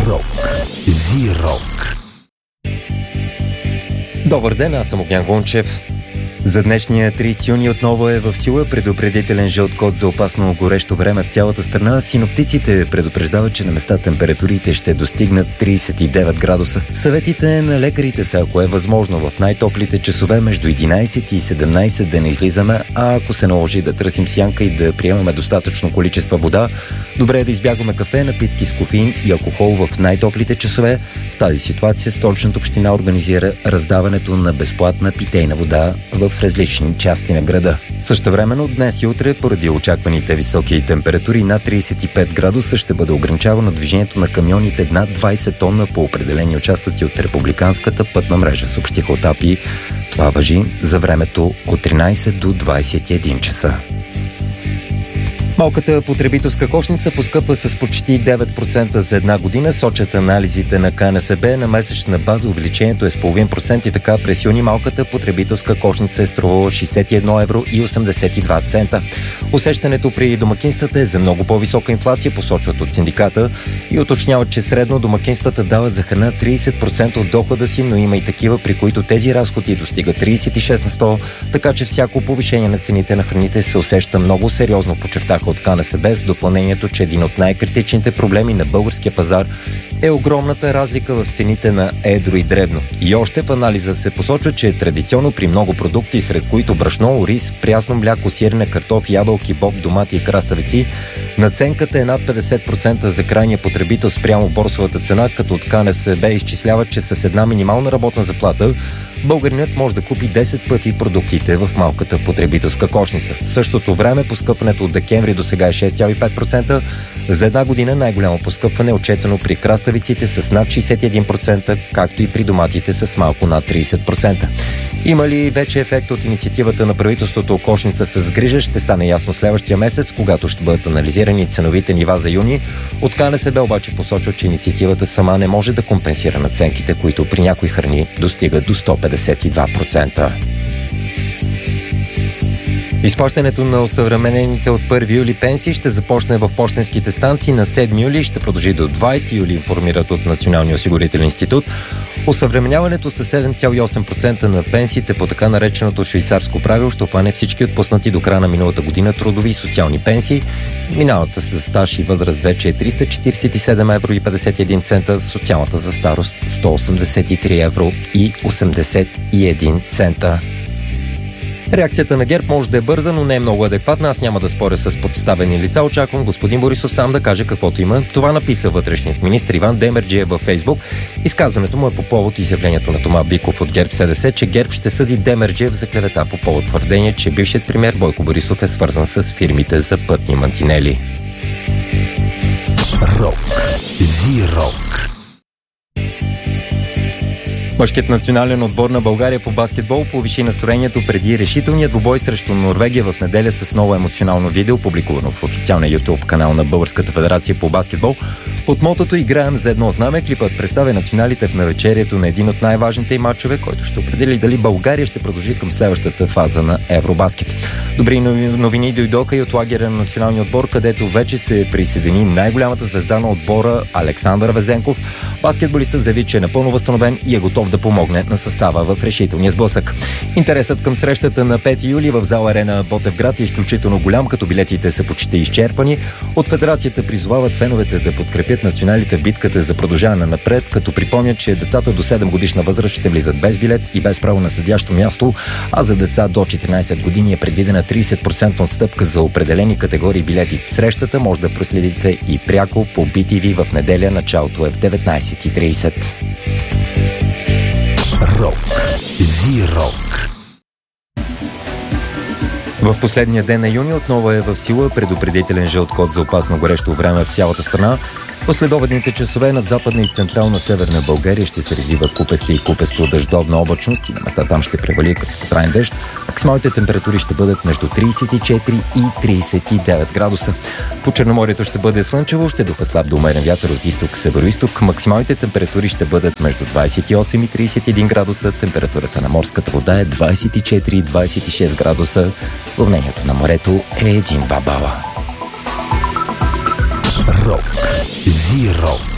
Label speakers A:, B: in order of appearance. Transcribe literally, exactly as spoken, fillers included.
A: Рок. Зи-рок.
B: Добър ден, аз съм Огнян Гончев. За днешния тридесети юни отново е в сила предупредителен жълт код за опасно горещо време в цялата страна. Синоптиците предупреждават, че на места температурите ще достигнат тридесет и девет градуса. Съветите на лекарите са, ако е възможно, в най-топлите часове между единайсет и седемнайсет да не излизаме, а ако се наложи да търсим сянка и да приемаме достатъчно количество вода, добре е да избягваме кафе, напитки с кофеин и алкохол в най-топлите часове. В тази ситуация Столичната община организира раздаването на безплатна питейна вода в различни части на града. Същевременно днес и утре, поради очакваните високи температури над тридесет и пет градуса, ще бъде ограничавано движението на камионите над двайсет тонна по определени участъци от републиканската пътна мрежа, съобщиха от АПИ. Това важи за времето от тринайсет до двайсет и един часа. Малката потребителска кошница поскъпва с почти девет процента за една година. Сочат анализите на КНСБ. На месечна база увеличението е с половин процент и така през юни малката потребителска кошница е струвала шейсет и едно евро и осемдесет и два цента. Усещането при домакинствата е за много по-висока инфлация, посочват от синдиката, и уточняват, че средно домакинствата дават за храна тридесет процента от дохода си, но има и такива, при които тези разходи достигат тридесет и шест на сто, така че всяко повишение на цените на храните се усеща много сериозно, подчертаха от КНСБ, с допълнението, че един от най-критичните проблеми на българския пазар е огромната разлика в цените на едро и дребно. И още в анализа се посочва, че традиционно при много продукти, сред които брашно, рис, прясно мляко, сирене, картофи, ябълки, боб, домати и краставици, надценката е над петдесет процента за крайния потребител спрямо борсовата цена, като от КНСБ изчисляват, че с една минимална работна заплата българинът може да купи десет пъти продуктите в малката потребителска кошница. В същото време поскъпването от декември до сега е шест цяло и пет процента. За една година най-голямо поскъпване е отчетено при краставиците с над шейсет и един процента, както и при доматите с малко над тридесет процента. Има ли вече ефект от инициативата на правителството кошница с грижа, ще стане ясно следващия месец, когато ще бъдат анализирани ценовите нива за юни. От КНСБ обаче посочва, че инициативата сама не може да компенсира надценките, които при някои храни достигат до сто петдесет и два процента. Изплащането на осъвременените от първи юли пенсии ще започне в пощенските станции на седми юли и ще продължи до двайсети юли, информират от Националния осигурителен институт. Осъвременяването с седем цяло и осем процента на пенсиите по така нареченото швейцарско правило ще обхване всички отпуснати до края на миналата година трудови и социални пенсии. Миналата за стаж и възраст вече е триста четирийсет и седем евро и петдесет и един цента, социалната за старост сто осемдесет и три евро и осемдесет и един цента. Реакцията на ГЕРБ може да е бърза, но не е много адекватна. Аз няма да споря с подставени лица. Очаквам господин Борисов сам да каже каквото има. Това написа вътрешният министр Иван Демерджиев във Фейсбук. Изказването му е по повод изявлението на Тома Биков от ГЕРБ-СДС, че ГЕРБ ще съди Демерджиев за клевета по повод твърдение, че бившият премиер Бойко Борисов е свързан с фирмите за пътни мантинели.
A: Рок. Зи-рок.
B: Мъжкият национален отбор на България по баскетбол повиши настроението преди решителния двубой срещу Норвегия в неделя с ново емоционално видео, публикувано в официалния YouTube канал на Българската федерация по баскетбол. Под мотото "Играем за едно знаме" клипът представя националите в навечерието на един от най-важните им мачове, който ще определи дали България ще продължи към следващата фаза на Евробаскет. Добри новини дойдоха и от лагера на националния отбор, където вече се присъедини най-голямата звезда на отбора Александър Везенков. Баскетболистът заяви, че е напълно възстановен и е готов да помогне на състава в решителния сблъсък. Интересът към срещата на пети юли в зала Арена Ботевград е изключително голям, като билетите са почти изчерпани. От федерацията призовават феновете да подкрепят националите в битката за продължаване напред, като припомнят, че децата до седем годишна възраст ще влизат без билет и без право на седящо място, а за деца до четиринайсет години е предвидена трийсет процента отстъпка за определени категории билети. Срещата може да проследите и пряко по Би Ти Ви в неделя, началото е в деветнайсет и трийсет.
A: Рок. Зи-рок.
B: В последния ден на юни отново е в сила предупредителен жълт код за опасно горещо време в цялата страна. В следобедните часове над западна и централна северна България ще се развива купеста и купесто дъждовна облачност и на места там ще превали като траен дъжд. Максималните температури ще бъдат между трийсет и четири и трийсет и девет градуса. По Черноморието ще бъде слънчево, ще духа слаб до умерен вятър от изток североизток. Максималните температури ще бъдат между двайсет и осем и трийсет и един градуса. Температурата на морската вода е двайсет и четири и двайсет и шест градуса. Вълнението на морето е един-два бала.
A: Рок. Зи-рок.